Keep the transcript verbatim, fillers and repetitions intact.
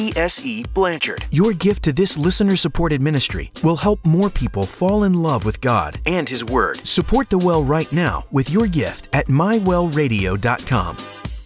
E S E Blanchard. Your gift to this listener-supported ministry will help more people fall in love with God and His Word. Support The Well right now with your gift at my well radio dot com.